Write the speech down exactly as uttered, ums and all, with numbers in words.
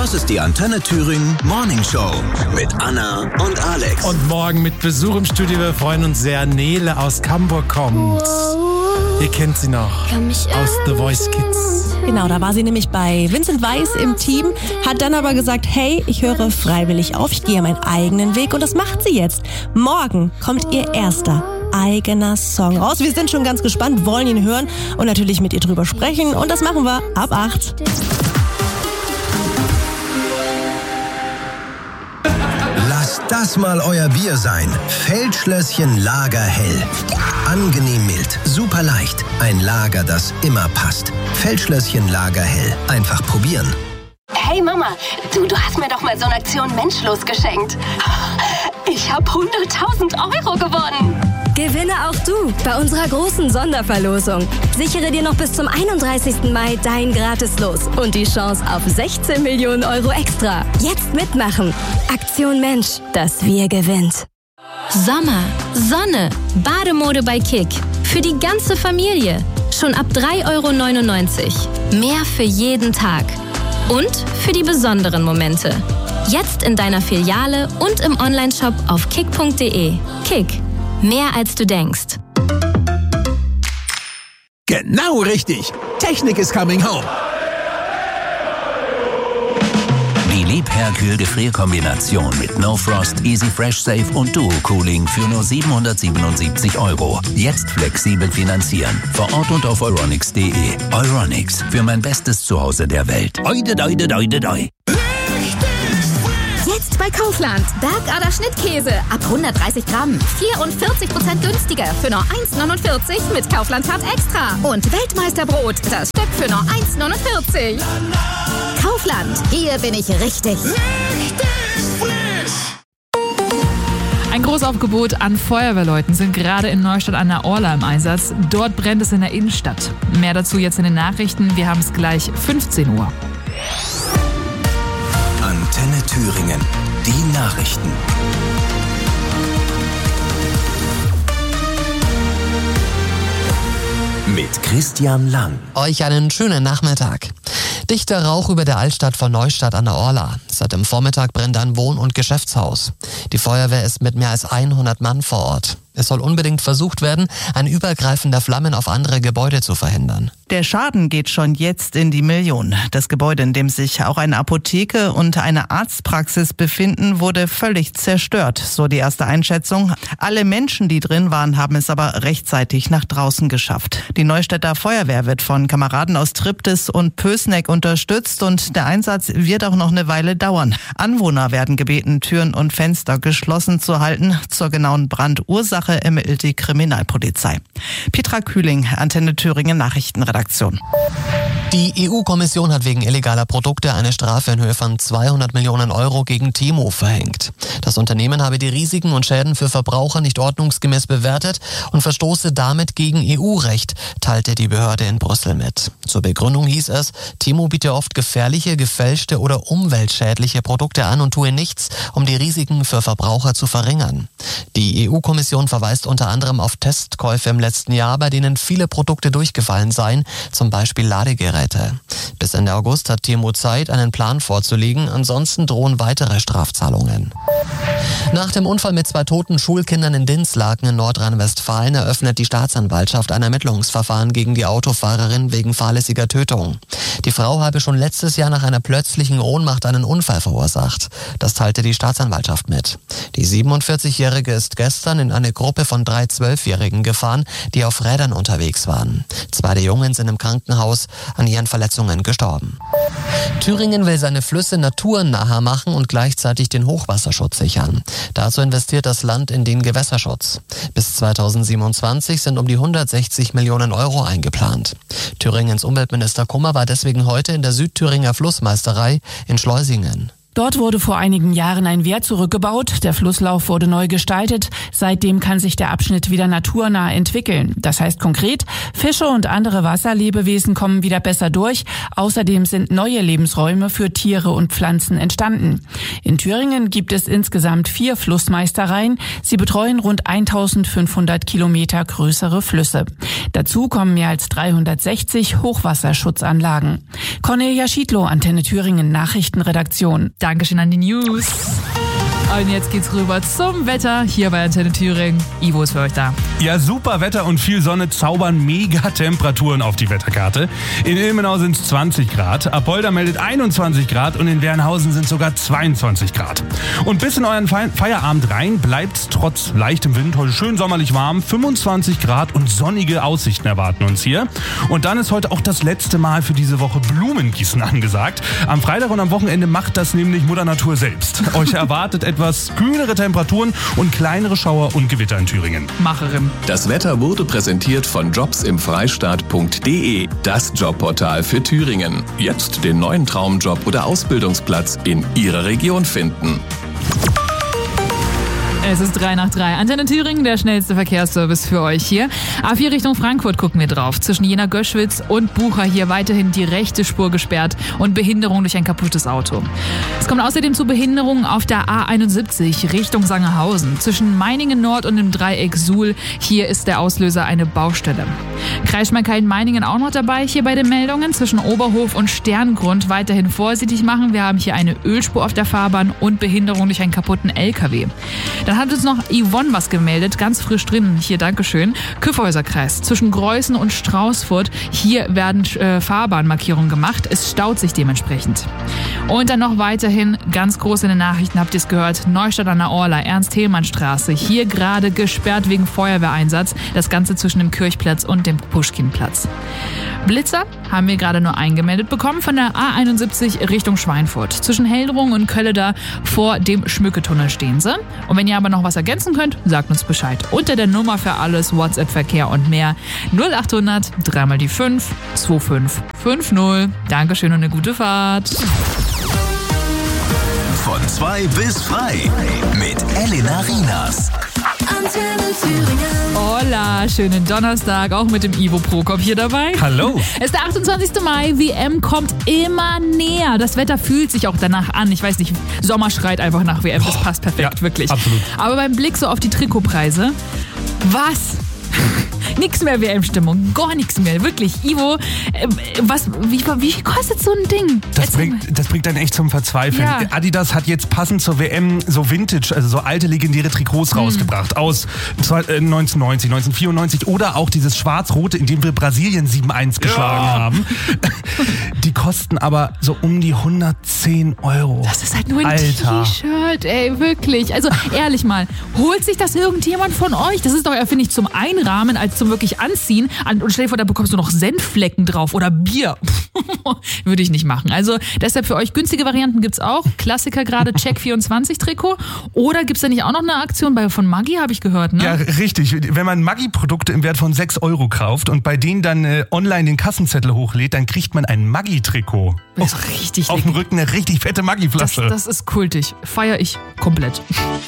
Das ist die Antenne Thüringen Morning Show mit Anna und Alex. Und morgen mit Besuch im Studio. Wir freuen uns sehr. Nele aus Hamburg kommt. Ihr kennt sie noch aus The Voice Kids. Genau, da war sie nämlich bei Vincent Weiss im Team, hat dann aber gesagt, hey, ich höre freiwillig auf, ich gehe meinen eigenen Weg und das macht sie jetzt. Morgen kommt ihr erster eigener Song raus. Wir sind schon ganz gespannt, wollen ihn hören und natürlich mit ihr drüber sprechen und das machen wir ab acht. Lasst das mal euer Bier sein. Feldschlösschen Lagerhell. Angenehm mild, super leicht. Ein Lager, das immer passt. Feldschlösschen Lagerhell. Einfach probieren. Hey Mama, du, du hast mir doch mal so eine Aktion Menschlos geschenkt. Ich habe hunderttausend Euro gewonnen. Gewinne auch du bei unserer großen Sonderverlosung. Sichere dir noch bis zum einunddreißigsten Mai dein Gratis-Los und die Chance auf sechzehn Millionen Euro extra. Jetzt mitmachen. Aktion Mensch, das Wir gewinnt. Sommer, Sonne, Bademode bei Kick. Für die ganze Familie. Schon ab drei Euro neunundneunzig. Mehr für jeden Tag. Und für die besonderen Momente. Jetzt in deiner Filiale und im Onlineshop auf kick punkt de. Kick. Mehr als du denkst. Genau richtig. Technik is coming home. Die Liebherr-Kühl-Gefrierkombination mit No Frost, Easy Fresh Safe und Duo Cooling für nur siebenhundertsiebenundsiebzig Euro. Jetzt flexibel finanzieren. Vor Ort und auf euronics punkt de. Euronics, für mein bestes Zuhause der Welt. Oide, doide, doide, doi. Jetzt bei Kaufland. Bergader Schnittkäse ab hundertdreißig Gramm. vierundvierzig Prozent günstiger für nur eins neunundvierzig mit Kaufland Card Extra. Und Weltmeisterbrot, das Stück für nur eins neunundvierzig. Kaufland, hier bin ich richtig. Ein Großaufgebot an Feuerwehrleuten sind gerade in Neustadt an der Orla im Einsatz. Dort brennt es in der Innenstadt. Mehr dazu jetzt in den Nachrichten. Wir haben es gleich fünfzehn Uhr. Antenne Thüringen. Die Nachrichten. Mit Christian Lang. Euch einen schönen Nachmittag. Dichter Rauch über der Altstadt von Neustadt an der Orla. Seit dem Vormittag brennt ein Wohn- und Geschäftshaus. Die Feuerwehr ist mit mehr als hundert Mann vor Ort. Es soll unbedingt versucht werden, ein Übergreifen der Flammen auf andere Gebäude zu verhindern. Der Schaden geht schon jetzt in die Millionen. Das Gebäude, in dem sich auch eine Apotheke und eine Arztpraxis befinden, wurde völlig zerstört, so die erste Einschätzung. Alle Menschen, die drin waren, haben es aber rechtzeitig nach draußen geschafft. Die Neustädter Feuerwehr wird von Kameraden aus Triptis und Pößneck unterstützt und der Einsatz wird auch noch eine Weile dauern. Anwohner werden gebeten, Türen und Fenster geschlossen zu halten. Zur genauen Brandursache ermittelt die Kriminalpolizei. Petra Kühling, Antenne Thüringen Nachrichtenredaktion. Die E U-Kommission hat wegen illegaler Produkte eine Strafe in Höhe von zweihundert Millionen Euro gegen Temu verhängt. Das Unternehmen habe die Risiken und Schäden für Verbraucher nicht ordnungsgemäß bewertet und verstoße damit gegen E U-Recht, teilte die Behörde in Brüssel mit. Zur Begründung hieß es, Temu biete oft gefährliche, gefälschte oder umweltschädliche Produkte an und tue nichts, um die Risiken für Verbraucher zu verringern. Die E U-Kommission verweist unter anderem auf Testkäufe im letzten Jahr, bei denen viele Produkte durchgefallen seien, zum Beispiel Ladegeräte. Bis Ende August hat Temu Zeit, einen Plan vorzulegen, ansonsten drohen weitere Strafzahlungen. Nach dem Unfall mit zwei toten Schulkindern in Dinslaken in Nordrhein-Westfalen eröffnet die Staatsanwaltschaft ein Ermittlungsverfahren gegen die Autofahrerin wegen fahrlässiger Tötung. Die Frau habe schon letztes Jahr nach einer plötzlichen Ohnmacht einen Unfall verursacht. Das teilte die Staatsanwaltschaft mit. Die siebenundvierzigjährige ist gestern in eine Gruppe von drei Zwölfjährigen gefahren, die auf Rädern unterwegs waren. Zwei der Jungen sind im Krankenhaus an ihren Verletzungen gestorben. Thüringen will seine Flüsse naturnaher machen und gleichzeitig den Hochwasserschutz sichern. Dazu investiert das Land in den Gewässerschutz. Bis zweitausendsiebenundzwanzig sind um die hundertsechzig Millionen Euro eingeplant. Thüringens Umweltminister Kummer war deswegen heute in der Südthüringer Flussmeisterei in Schleusingen. Dort wurde vor einigen Jahren ein Wehr zurückgebaut, der Flusslauf wurde neu gestaltet, seitdem kann sich der Abschnitt wieder naturnah entwickeln. Das heißt konkret, Fische und andere Wasserlebewesen kommen wieder besser durch, außerdem sind neue Lebensräume für Tiere und Pflanzen entstanden. In Thüringen gibt es insgesamt vier Flussmeistereien, sie betreuen rund eintausendfünfhundert Kilometer größere Flüsse. Dazu kommen mehr als dreihundertsechzig Hochwasserschutzanlagen. Cornelia Schiedlow, Antenne Thüringen Nachrichtenredaktion. Dankeschön an die News. Und jetzt geht's rüber zum Wetter hier bei Antenne Thüringen. Ivo ist für euch da. Ja, super Wetter und viel Sonne zaubern Mega-Temperaturen auf die Wetterkarte. In Ilmenau sind es zwanzig Grad, Apolda meldet einundzwanzig Grad und in Wernhausen sind sogar zweiundzwanzig Grad. Und bis in euren Feierabend rein bleibt's trotz leichtem Wind heute schön sommerlich warm. fünfundzwanzig Grad und sonnige Aussichten erwarten uns hier. Und dann ist heute auch das letzte Mal für diese Woche Blumengießen angesagt. Am Freitag und am Wochenende macht das nämlich Mutter Natur selbst. Euch erwartet etwas kühlere Temperaturen und kleinere Schauer und Gewitter in Thüringen. Macherin. Das Wetter wurde präsentiert von jobs im freistaat punkt de, das Jobportal für Thüringen. Jetzt den neuen Traumjob oder Ausbildungsplatz in Ihrer Region finden. Es ist drei nach drei. Antenne Thüringen, der schnellste Verkehrsservice für euch hier. A vier Richtung Frankfurt gucken wir drauf. Zwischen Jena-Göschwitz und Bucher hier weiterhin die rechte Spur gesperrt und Behinderung durch ein kaputtes Auto. Es kommt außerdem zu Behinderungen auf der A einundsiebzig Richtung Sangerhausen. Zwischen Meiningen Nord und dem Dreieck Suhl. Hier ist der Auslöser eine Baustelle. Kreis Schmalkalden-Meiningen auch noch dabei hier bei den Meldungen. Zwischen Oberhof und Sterngrund weiterhin vorsichtig machen. Wir haben hier eine Ölspur auf der Fahrbahn und Behinderung durch einen kaputten L K W. Dann hat uns noch Yvonne was gemeldet, ganz frisch drin. Hier, Dankeschön. Kyffhäuserkreis zwischen Greußen und Straußfurt. Hier werden äh, Fahrbahnmarkierungen gemacht. Es staut sich dementsprechend. Und dann noch weiterhin, ganz groß in den Nachrichten, habt ihr es gehört, Neustadt an der Orla, Ernst-Thälmann-Straße. Hier gerade gesperrt wegen Feuerwehreinsatz. Das Ganze zwischen dem Kirchplatz und dem Puschkinplatz. Blitzer haben wir gerade nur eingemeldet bekommen von der A einundsiebzig Richtung Schweinfurt. Zwischen Heldrung und Kölleda vor dem Schmücketunnel stehen sie. Und wenn ihr aber noch was ergänzen könnt, sagt uns Bescheid. Unter der Nummer für alles, WhatsApp-Verkehr und mehr null achthundert, drei mal die fünf, zwei fünf fünf null. Dankeschön und eine gute Fahrt. Von zwei bis frei mit Elena Rienas. Hola, schönen Donnerstag, auch mit dem Ivo Prokop hier dabei. Hallo. Es ist der achtundzwanzigste Mai, W M kommt immer näher. Das Wetter fühlt sich auch danach an. Ich weiß nicht, Sommer schreit einfach nach W M, das passt perfekt, ja, wirklich. Absolut. Aber beim Blick so auf die Trikotpreise, was? Nix mehr W M-Stimmung, gar nichts mehr, wirklich. Ivo, äh, was, wie, wie viel kostet so ein Ding? Das bringt, das bringt dann echt zum Verzweifeln. Ja. Adidas hat jetzt passend zur W M so Vintage, also so alte legendäre Trikots hm. rausgebracht aus neunzehnhundertneunzig, neunzehnhundertvierundneunzig oder auch dieses schwarz-rote, in dem wir Brasilien sieben eins geschlagen ja. haben. Die kosten aber so um die hundertzehn Euro. Das ist halt nur ein Alter. T-Shirt, ey, wirklich. Also ehrlich mal, holt sich das irgendjemand von euch? Das ist doch eher, finde ich, zum Einrahmen als zum wirklich Anziehen. Und stell dir vor, da bekommst du noch Senfflecken drauf oder Bier. Würde ich nicht machen. Also deshalb für euch günstige Varianten gibt's auch. Klassiker gerade, Check vierundzwanzig Trikot. Oder gibt's da nicht auch noch eine Aktion bei von Maggi, habe ich gehört, ne? Ja, richtig. Wenn man Maggi-Produkte im Wert von sechs Euro kauft und bei denen dann äh, online den Kassenzettel hochlädt, dann kriegt man ein Maggi-Trikot. Das ist richtig Auf dem Rücken eine richtig fette Maggi-Flasche. Das, das ist kultig. Feier ich komplett.